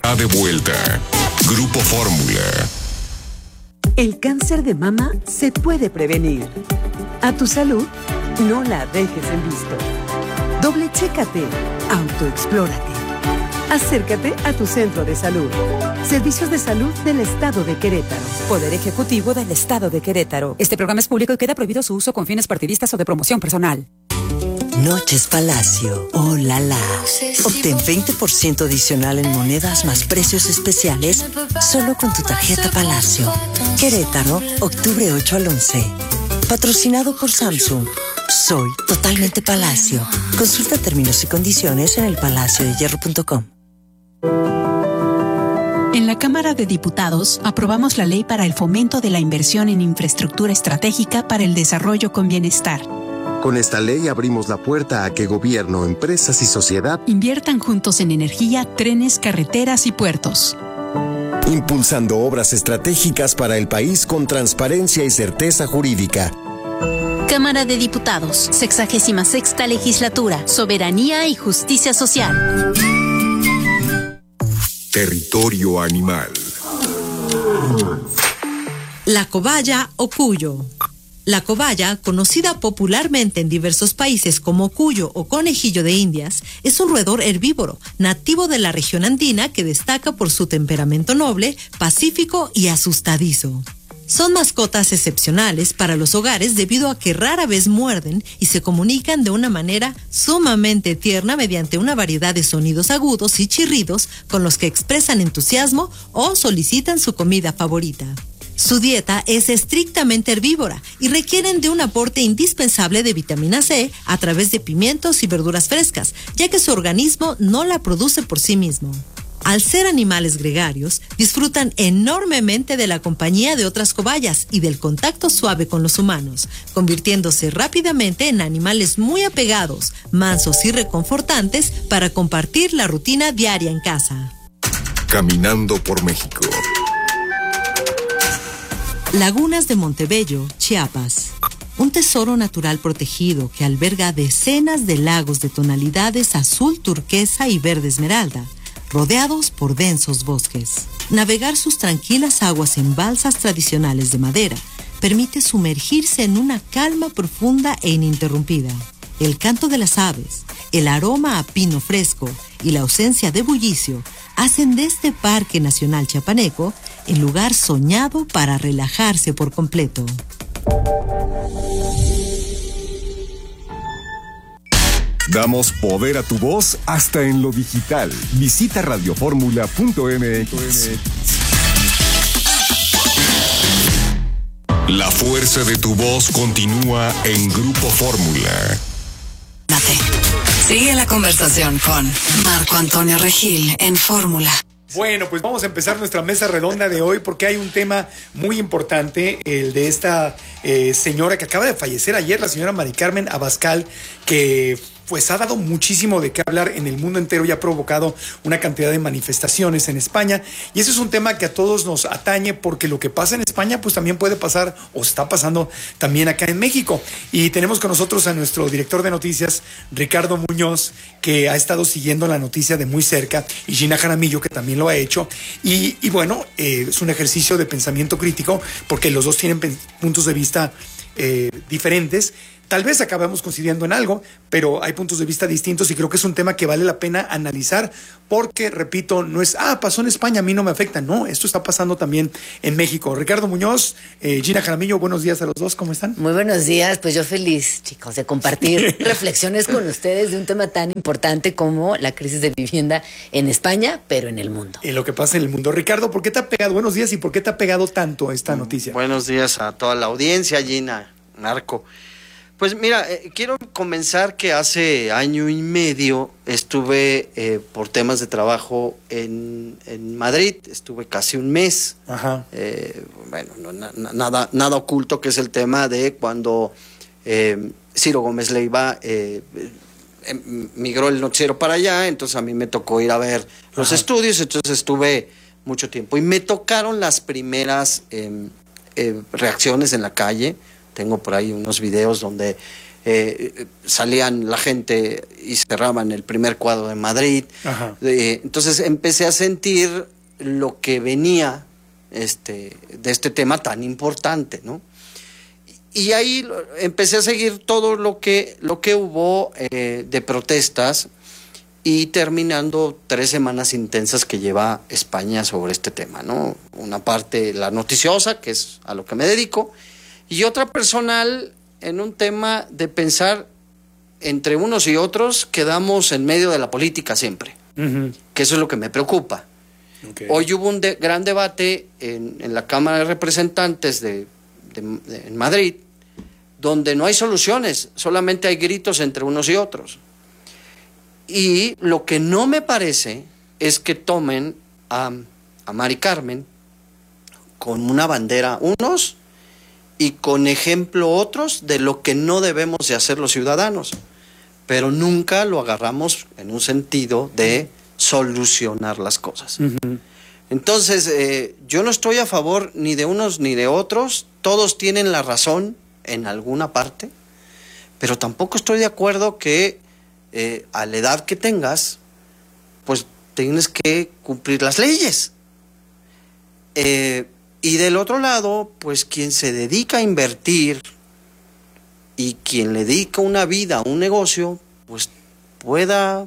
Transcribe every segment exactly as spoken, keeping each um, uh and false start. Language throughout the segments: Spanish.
está de vuelta. Grupo Fórmula. El cáncer de mama se puede prevenir. A tu salud, no la dejes en visto. Doble chécate, autoexplórate. Acércate a tu centro de salud. Servicios de Salud del Estado de Querétaro. Poder Ejecutivo del Estado de Querétaro. Este programa es público y queda prohibido su uso con fines partidistas o de promoción personal. Noches Palacio. Oh, la, la. Obtén veinte por ciento adicional en monedas más precios especiales solo con tu tarjeta Palacio. Querétaro, octubre ocho al once. Patrocinado por Samsung. Soy totalmente Palacio. Consulta términos y condiciones en el palacio de hierro punto com. En la Cámara de Diputados aprobamos la ley para el fomento de la inversión en infraestructura estratégica para el desarrollo con bienestar. Con esta ley abrimos la puerta a que gobierno, empresas y sociedad inviertan juntos en energía, trenes, carreteras y puertos. Impulsando obras estratégicas para el país con transparencia y certeza jurídica. Cámara de Diputados, sexagésima sexta legislatura, soberanía y justicia social. Territorio animal. La cobaya o cuyo. La cobaya, conocida popularmente en diversos países como cuyo o conejillo de Indias, es un roedor herbívoro, nativo de la región andina que destaca por su temperamento noble, pacífico y asustadizo. Son mascotas excepcionales para los hogares debido a que rara vez muerden y se comunican de una manera sumamente tierna mediante una variedad de sonidos agudos y chirridos con los que expresan entusiasmo o solicitan su comida favorita. Su dieta es estrictamente herbívora y requieren de un aporte indispensable de vitamina C a través de pimientos y verduras frescas, ya que su organismo no la produce por sí mismo. Al ser animales gregarios, disfrutan enormemente de la compañía de otras cobayas y del contacto suave con los humanos, convirtiéndose rápidamente en animales muy apegados, mansos y reconfortantes para compartir la rutina diaria en casa. Caminando por México. Lagunas de Montebello, Chiapas. Un tesoro natural protegido que alberga decenas de lagos de tonalidades azul turquesa y verde esmeralda, rodeados por densos bosques. Navegar sus tranquilas aguas en balsas tradicionales de madera permite sumergirse en una calma profunda e ininterrumpida. El canto de las aves, el aroma a pino fresco y la ausencia de bullicio hacen de este Parque Nacional Chiapaneco el lugar soñado para relajarse por completo. Damos poder a tu voz hasta en lo digital. Visita radioformula punto m x. La fuerza de tu voz continúa en Grupo Fórmula. Sigue la conversación con Marco Antonio Regil en Fórmula. Bueno, pues vamos a empezar nuestra mesa redonda de hoy porque hay un tema muy importante, el de esta eh, señora que acaba de fallecer ayer, la señora Mari Carmen Abascal, que pues ha dado muchísimo de qué hablar en el mundo entero y ha provocado una cantidad de manifestaciones en España. Y ese es un tema que a todos nos atañe porque lo que pasa en España pues también puede pasar o está pasando también acá en México. Y tenemos con nosotros a nuestro director de noticias, Ricardo Muñoz, que ha estado siguiendo la noticia de muy cerca, y Gina Jaramillo, que también lo ha hecho. Y, y bueno, eh, es un ejercicio de pensamiento crítico porque los dos tienen puntos de vista eh, diferentes. Tal vez acabamos coincidiendo en algo, pero hay puntos de vista distintos y creo que es un tema que vale la pena analizar porque, repito, no es, ah, pasó en España, a mí no me afecta. No, esto está pasando también en México. Ricardo Muñoz, eh, Gina Jaramillo, buenos días a los dos, ¿cómo están? Muy buenos días, pues yo feliz, chicos, de compartir reflexiones con ustedes de un tema tan importante como la crisis de vivienda en España, pero en el mundo. En lo que pasa en el mundo. Ricardo, ¿por qué te ha pegado? Buenos días, ¿y por qué te ha pegado tanto esta noticia? Buenos días a toda la audiencia, Gina, Marco. Pues mira, eh, quiero comenzar que hace año y medio estuve eh, por temas de trabajo en, en Madrid, estuve casi un mes. Ajá. Eh, bueno, no, na, nada, nada oculto, que es el tema de cuando eh, Ciro Gómez Leiva eh, eh, migró el noticiero para allá, entonces a mí me tocó ir a ver los Ajá. estudios, entonces estuve mucho tiempo y me tocaron las primeras eh, eh, reacciones en la calle. Tengo por ahí unos videos donde eh, salían la gente y cerraban el primer cuadro de Madrid. Eh, entonces empecé a sentir lo que venía este, de este tema tan importante, ¿no? Y ahí empecé a seguir todo lo que, lo que hubo eh, de protestas y terminando tres semanas intensas que lleva España sobre este tema, ¿no? Una parte la noticiosa, que es a lo que me dedico, y otra personal en un tema de pensar entre unos y otros, quedamos en medio de la política siempre, uh-huh. que eso es lo que me preocupa. Okay. Hoy hubo un de, gran debate en, en la Cámara de Representantes de, de, de en Madrid, donde no hay soluciones, solamente hay gritos entre unos y otros. Y lo que no me parece es que tomen a, a Mari Carmen con una bandera unos y con ejemplo otros de lo que no debemos de hacer los ciudadanos, pero nunca lo agarramos en un sentido de solucionar las cosas. Uh-huh. Entonces, eh, yo no estoy a favor ni de unos ni de otros, todos tienen la razón en alguna parte, pero tampoco estoy de acuerdo que eh, a la edad que tengas, pues tienes que cumplir las leyes. Eh, y del otro lado, pues quien se dedica a invertir y quien le dedica una vida a un negocio, pues pueda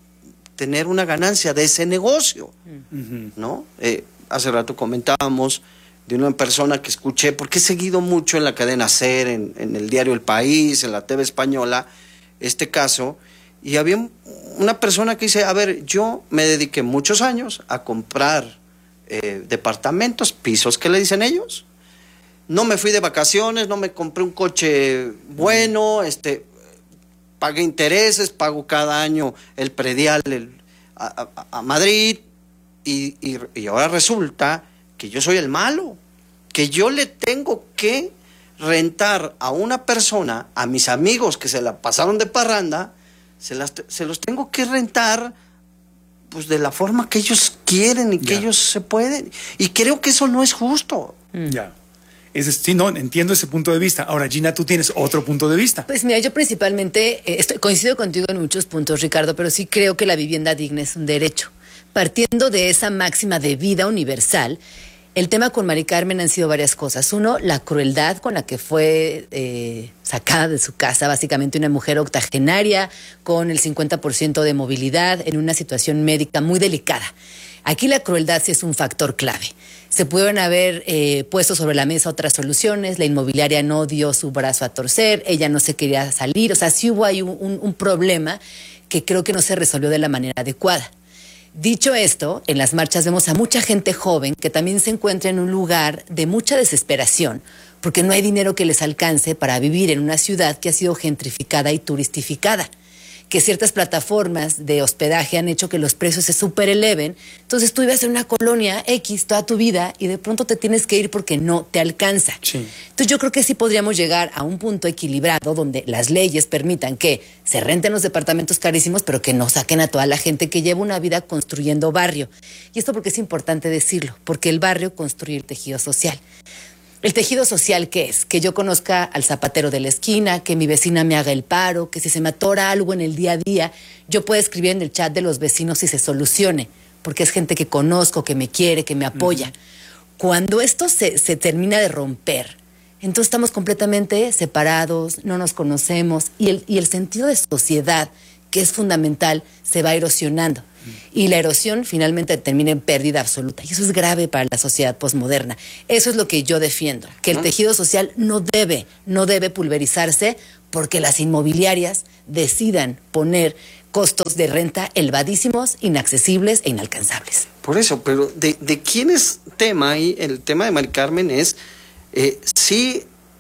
tener una ganancia de ese negocio, uh-huh. ¿no? Eh, hace rato comentábamos de una persona que escuché, porque he seguido mucho en la cadena SER, en, en el diario El País, en la T V española, este caso, y había una persona que dice, a ver, yo me dediqué muchos años a comprar eh, departamentos, pisos, ¿qué le dicen ellos? No me fui de vacaciones, no me compré un coche bueno, este, pagué intereses, pago cada año el predial el, a, a, a Madrid, y, y, y ahora resulta que yo soy el malo, que yo le tengo que rentar a una persona, a mis amigos que se la pasaron de parranda, se, las, se los tengo que rentar pues de la forma que ellos quieren y que ya. ellos se pueden. Y creo que eso no es justo. Mm. Ya. Es, sí, no, entiendo ese punto de vista. Ahora, Gina, tú tienes otro punto de vista. Pues mira, yo principalmente eh, estoy, coincido contigo en muchos puntos, Ricardo, pero sí creo que la vivienda digna es un derecho. Partiendo de esa máxima de vida universal, el tema con Mari Carmen han sido varias cosas. Uno, la crueldad con la que fue eh, sacada de su casa, básicamente una mujer octogenaria con el cincuenta por ciento de movilidad en una situación médica muy delicada. Aquí la crueldad sí es un factor clave. Se pudieron haber eh, puesto sobre la mesa otras soluciones, la inmobiliaria no dio su brazo a torcer, ella no se quería salir, o sea, sí hubo ahí un, un, un problema que creo que no se resolvió de la manera adecuada. Dicho esto, en las marchas vemos a mucha gente joven que también se encuentra en un lugar de mucha desesperación, porque no hay dinero que les alcance para vivir en una ciudad que ha sido gentrificada y turistificada, que ciertas plataformas de hospedaje han hecho que los precios se supereleven. Entonces tú vives en una colonia X toda tu vida y de pronto te tienes que ir porque no te alcanza. Sí. Entonces yo creo que sí podríamos llegar a un punto equilibrado donde las leyes permitan que se renten los departamentos carísimos, pero que no saquen a toda la gente que lleva una vida construyendo barrio. Y esto porque es importante decirlo, porque el barrio construye el tejido social. ¿El tejido social qué es? Que yo conozca al zapatero de la esquina, que mi vecina me haga el paro, que si se me atora algo en el día a día, yo pueda escribir en el chat de los vecinos y se solucione, porque es gente que conozco, que me quiere, que me apoya. Uh-huh. Cuando esto se, se termina de romper, entonces estamos completamente separados, no nos conocemos, y el, y el sentido de sociedad, que es fundamental, se va erosionando. Y la erosión finalmente termina en pérdida absoluta. Y eso es grave para la sociedad posmoderna. Eso es lo que yo defiendo, que el tejido social no debe, no debe pulverizarse porque las inmobiliarias decidan poner costos de renta elevadísimos, inaccesibles e inalcanzables. Por eso, pero de, de quién es tema, y el tema de Mari Carmen es, eh, sí...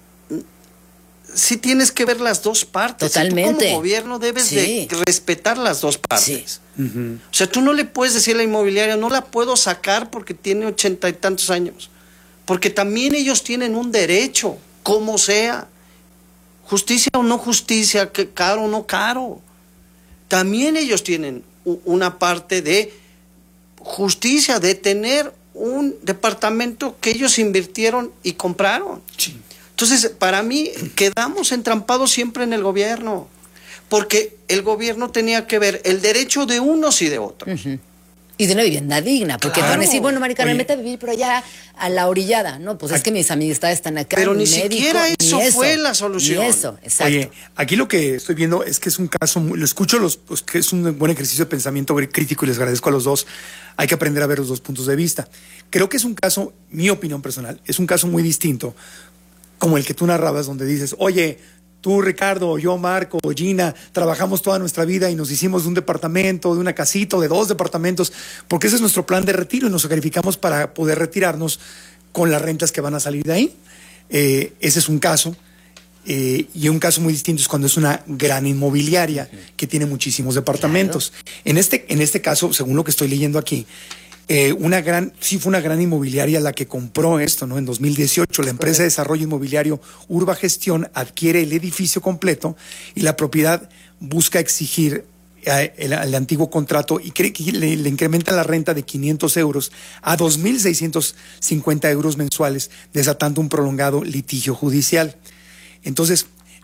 sí tienes que ver las dos partes. Totalmente. Tú como gobierno debes sí. de respetar las dos partes. Sí. Uh-huh. O sea, tú no le puedes decir a la inmobiliaria, no la puedo sacar porque tiene ochenta y tantos años. Porque también ellos tienen un derecho, como sea. Justicia o no justicia, que caro o no caro. También ellos tienen una parte de justicia, de tener un departamento que ellos invirtieron y compraron. Sí. Entonces, para mí, quedamos entrampados siempre en el gobierno, porque el gobierno tenía que ver el derecho de unos y de otros. Uh-huh. Y de una vivienda digna, porque claro. van a decir, bueno, Mari Carmen, vete a vivir pero allá a la orillada. No, pues aquí, es que mis amistades están acá. Pero ni, ni médico, siquiera eso, ni eso fue la solución. Ni eso, exacto. Oye, aquí lo que estoy viendo es que es un caso, lo escucho, los, pues, que es un buen ejercicio de pensamiento crítico y les agradezco a los dos. Hay que aprender a ver los dos puntos de vista. Creo que es un caso, mi opinión personal, es un caso muy distinto, como el que tú narrabas, donde dices, oye, tú, Ricardo, yo, Marco, Gina, trabajamos toda nuestra vida y nos hicimos de un departamento, de una casita, de dos departamentos, porque ese es nuestro plan de retiro y nos sacrificamos para poder retirarnos con las rentas que van a salir de ahí. Eh, ese es un caso. Eh, y un caso muy distinto es cuando es una gran inmobiliaria que tiene muchísimos departamentos. Claro. En este, en este caso, según lo que estoy leyendo aquí, Eh, una gran, sí fue una gran inmobiliaria la que compró esto, ¿no? En dos mil dieciocho, la empresa de desarrollo inmobiliario Urba Gestión adquiere el edificio completo y la propiedad busca exigir eh, el, el antiguo contrato y cree que le, le incrementa la renta de quinientos euros a dos mil seiscientos cincuenta euros mensuales, desatando un prolongado litigio judicial. Entonces,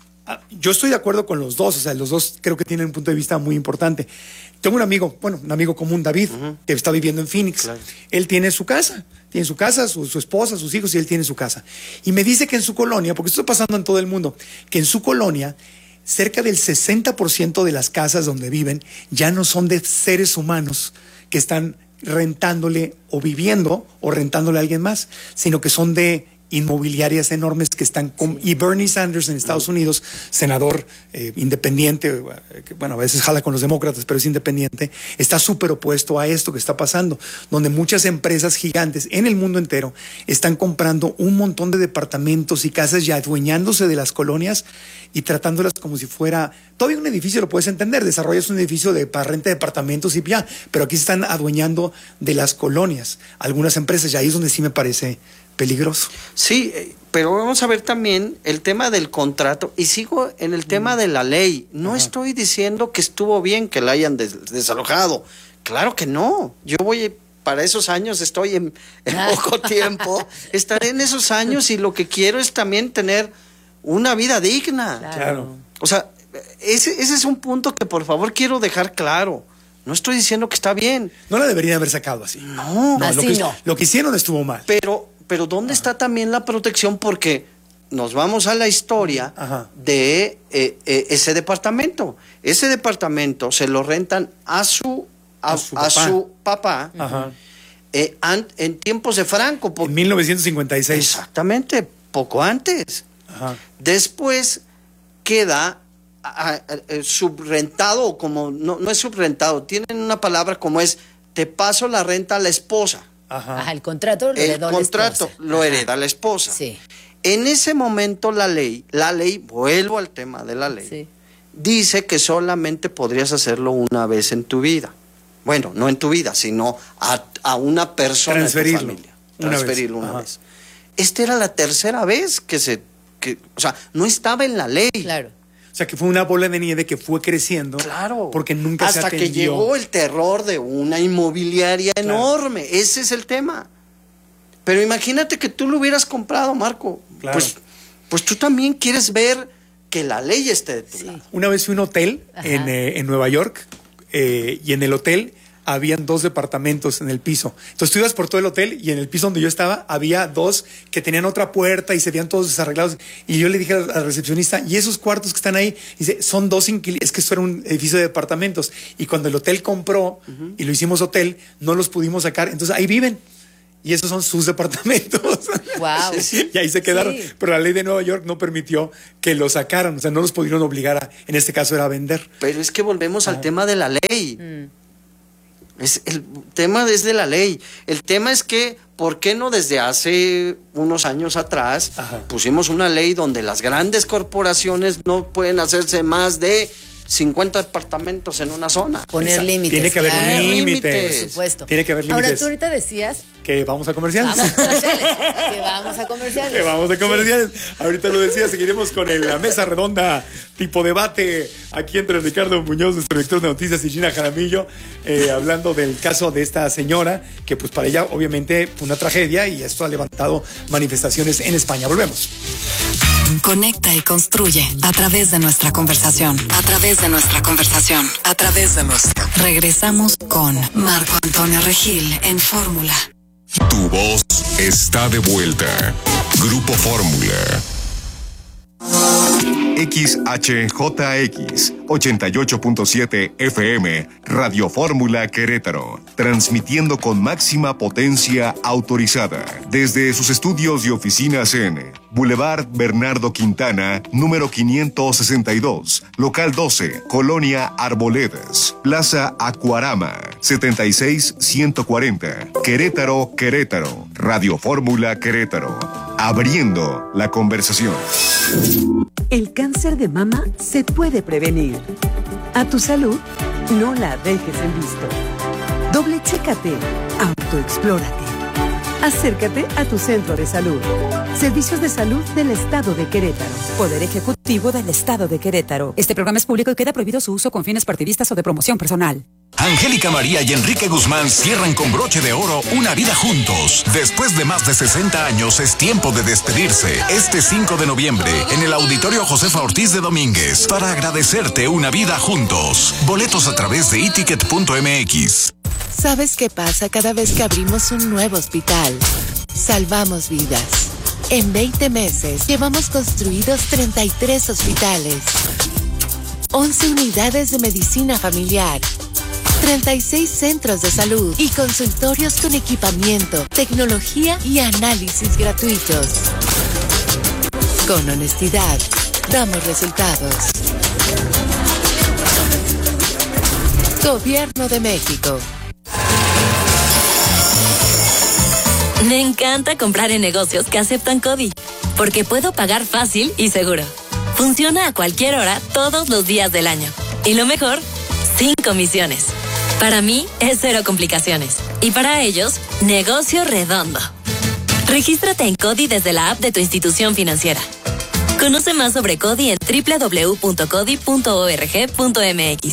yo estoy de acuerdo con los dos, o sea, los dos creo que tienen un punto de vista muy importante. Tengo un amigo, bueno, un amigo común, David, uh-huh. que está viviendo en Phoenix. Claro. Él tiene su casa, tiene su casa, su, su esposa, sus hijos, y él tiene su casa. Y me dice que en su colonia, porque esto está pasando en todo el mundo, que en su colonia, cerca del sesenta por ciento de las casas donde viven ya no son de seres humanos que están rentándole o viviendo o rentándole a alguien más, sino que son de inmobiliarias enormes que están con, sí. Y Bernie Sanders en Estados Unidos, senador eh, independiente, que, bueno, a veces jala con los demócratas, pero es independiente, está súper opuesto a esto que está pasando, donde muchas empresas gigantes en el mundo entero están comprando un montón de departamentos y casas y adueñándose de las colonias y tratándolas como si fuera, todavía un edificio lo puedes entender, desarrollas un edificio de, para renta de departamentos y ya, pero aquí se están adueñando de las colonias, algunas empresas, y ahí es donde sí me parece peligroso. Sí, pero vamos a ver también el tema del contrato, y sigo en el tema de la ley. No Ajá. estoy diciendo que estuvo bien que la hayan des- desalojado, claro que no. Yo voy, para esos años estoy en, en poco tiempo, estaré en esos años y lo que quiero es también tener una vida digna. Claro. O sea, ese, ese es un punto que por favor quiero dejar claro. No estoy diciendo que está bien. No la deberían haber sacado así. No, no, así lo que, no. Lo que hicieron estuvo mal. Pero, pero ¿dónde Ajá. está también la protección? Porque nos vamos a la historia Ajá. de eh, eh, ese departamento. Ese departamento se lo rentan a su, a, a su papá, a su papá Ajá. Eh, an, en tiempos de Franco. Por, en mil novecientos cincuenta y seis. Exactamente, poco antes. Ajá. Después queda a, a, a, subrentado, como no, no es subrentado, tienen una palabra como es, te paso la renta a la esposa. Ajá. Ajá, el contrato lo el heredó contrato la esposa. lo Ajá. hereda la esposa. Sí. En ese momento la ley, la ley, vuelvo al tema de la ley, sí. dice que solamente podrías hacerlo una vez en tu vida. Bueno, no en tu vida, sino a, a una persona de tu familia. Transferirlo una vez. Una vez. Esta era la tercera vez que se, que, o sea, no estaba en la ley. Claro. O sea, que fue una bola de nieve que fue creciendo. Claro. Porque nunca hasta se atendió. que llegó el terror de una inmobiliaria claro. enorme. Ese es el tema. Pero imagínate que tú lo hubieras comprado, Marco. Claro. Pues, pues tú también quieres ver que la ley esté de tu sí. lado. Una vez fui a un hotel en, eh, en Nueva York eh, y en el hotel habían dos departamentos en el piso. Entonces tú ibas por todo el hotel y en el piso donde yo estaba había dos que tenían otra puerta y se veían todos desarreglados. Y yo le dije al, al recepcionista, ¿y esos cuartos que están ahí? Dice, son dos inquilinos, es que esto era un edificio de departamentos. Y cuando el hotel compró uh-huh. y lo hicimos hotel, no los pudimos sacar. Entonces ahí viven. Y esos son sus departamentos. Wow. Y ahí se quedaron. Sí. Pero la ley de Nueva York no permitió que los sacaran. O sea, no los pudieron obligar a, en este caso era a vender. Pero es que volvemos ah. al tema de la ley. Mm. Es, el tema es de la ley. El tema es que, ¿por qué no desde hace unos años atrás Ajá. pusimos una ley donde las grandes corporaciones no pueden hacerse más de cincuenta departamentos en una zona. Poner límites. Tiene que haber claro. límites. Por supuesto. Tiene que haber límites. Ahora, tú ahorita decías que vamos a comerciales. Vamos a comerciales. que vamos a comerciales. Que vamos a comerciales. Sí. Ahorita lo decía, seguiremos con el, la mesa redonda tipo debate aquí entre Ricardo Muñoz, nuestro director de noticias, y Gina Jaramillo, eh, hablando del caso de esta señora, que pues para ella obviamente fue una tragedia y esto ha levantado manifestaciones en España. Volvemos. Conecta y construye a través de nuestra conversación, a través de nuestra conversación, a través de nuestra. Regresamos con Marco Antonio Regil en Fórmula. Tu voz está de vuelta. Grupo Fórmula. X H J X ochenta y ocho punto siete F M, Radio Fórmula Querétaro, transmitiendo con máxima potencia autorizada desde sus estudios y oficinas en Boulevard Bernardo Quintana, número quinientos sesenta y dos, local doce, Colonia Arboledas, Plaza Acuarama, setenta y seis ciento cuarenta, Querétaro, Querétaro, Radio Fórmula Querétaro, abriendo la conversación. El cáncer de mama se puede prevenir. A tu salud, no la dejes en visto. Doble chécate, autoexplórate. Acércate a tu centro de salud. Servicios de salud del Estado de Querétaro. Poder Ejecutivo del Estado de Querétaro. Este programa es público y queda prohibido su uso con fines partidistas o de promoción personal. Angélica María y Enrique Guzmán cierran con broche de oro una vida juntos. Después de más de sesenta años es tiempo de despedirse. Este cinco de noviembre en el Auditorio Josefa Ortiz de Domínguez para agradecerte una vida juntos. Boletos a través de iticket punto m x. ¿Sabes qué pasa cada vez que abrimos un nuevo hospital? Salvamos vidas. En veinte meses llevamos construidos treinta y tres hospitales, once unidades de medicina familiar, treinta y seis centros de salud y consultorios con equipamiento, tecnología y análisis gratuitos. Con honestidad, damos resultados. Gobierno de México. Me encanta comprar en negocios que aceptan CODI, porque puedo pagar fácil y seguro. Funciona a cualquier hora, todos los días del año. Y lo mejor, sin comisiones. Para mí, es cero complicaciones. Y para ellos, negocio redondo. Regístrate en CODI desde la app de tu institución financiera. Conoce más sobre CODI en doble u doble u doble u punto codi punto org punto m x.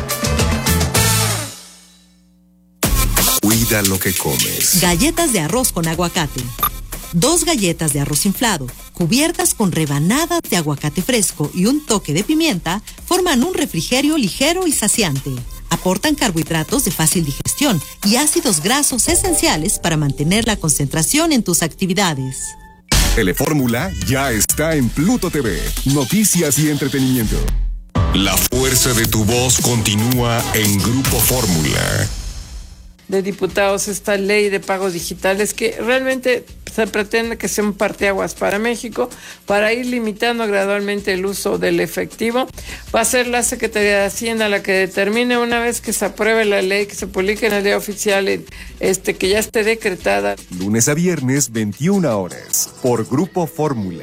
Cuida lo que comes. Galletas de arroz con aguacate. Dos galletas de arroz inflado, cubiertas con rebanadas de aguacate fresco y un toque de pimienta, forman un refrigerio ligero y saciante. Aportan carbohidratos de fácil digestión y ácidos grasos esenciales para mantener la concentración en tus actividades. Telefórmula ya está en Pluto T V. Noticias y entretenimiento. La fuerza de tu voz continúa en Grupo Fórmula. De diputados esta ley de pagos digitales que realmente se pretende que sea un parteaguas para México para ir limitando gradualmente el uso del efectivo. Va a ser la Secretaría de Hacienda la que determine, una vez que se apruebe la ley, que se publique en el Diario Oficial, este, que ya esté decretada. Lunes a viernes, veintiuna horas, por Grupo Fórmula.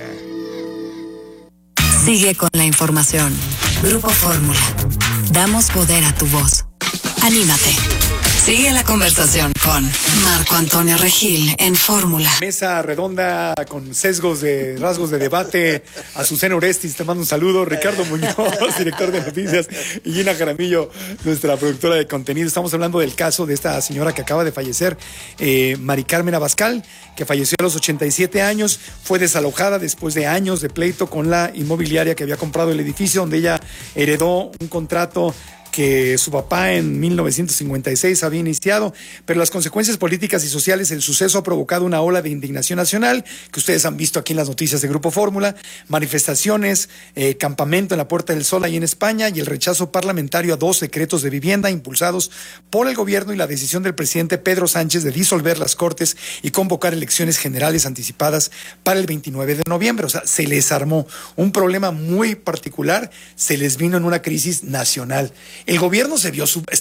Sigue con la información. Grupo Fórmula. Damos poder a tu voz. Anímate. Sigue la conversación con Marco Antonio Regil en Fórmula. Mesa redonda con sesgos de rasgos de debate. Azucena Orestis, te mando un saludo. Ricardo Muñoz, director de noticias, y Gina Jaramillo, nuestra productora de contenido. Estamos hablando del caso de esta señora que acaba de fallecer, eh, Mari Carmen Abascal, que falleció a los ochenta y siete años. Fue desalojada después de años de pleito con la inmobiliaria que había comprado el edificio, donde ella heredó un contrato que su papá en mil novecientos cincuenta y seis había iniciado, pero las consecuencias políticas y sociales del suceso ha provocado una ola de indignación nacional que ustedes han visto aquí en las noticias de Grupo Fórmula, manifestaciones, eh, campamento en la Puerta del Sol ahí en España y el rechazo parlamentario a dos decretos de vivienda impulsados por el gobierno y la decisión del presidente Pedro Sánchez de disolver las Cortes y convocar elecciones generales anticipadas para el veintinueve de noviembre. O sea, se les armó un problema muy particular, se les vino en una crisis nacional. El gobierno se vio